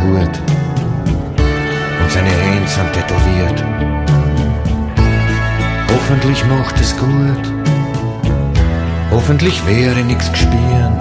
Hut und seine Hände sind tätowiert. Hoffentlich macht es gut, hoffentlich wäre nix gespürt.